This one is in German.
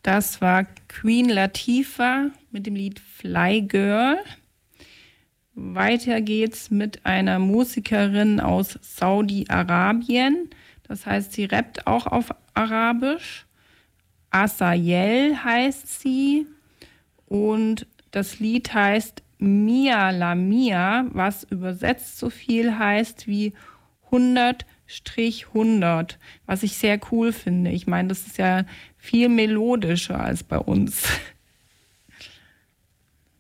Das war Queen Latifah mit dem Lied Fly Girl. Weiter geht's mit einer Musikerin aus Saudi-Arabien. Das heißt, sie rappt auch auf Arabisch. Asayel heißt sie. Und das Lied heißt Mia la Mia, was übersetzt so viel heißt wie 100-100, was ich sehr cool finde. Ich meine, das ist ja viel melodischer als bei uns.